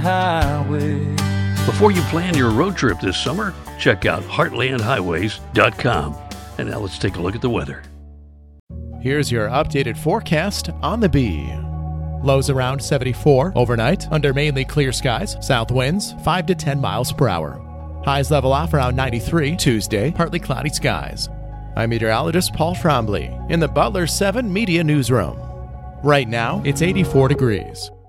highway. Before you plan your road trip this summer, check out heartlandhighways.com. And now let's take a look at the weather. Here's your updated forecast on the Bee. Lows around 74 overnight under mainly clear skies. South winds 5 to 10 miles per hour. Highs level off around 93 Tuesday, partly cloudy skies. I'm meteorologist Paul Trombley in the Butler 7 Media Newsroom. Right now, it's 84 degrees.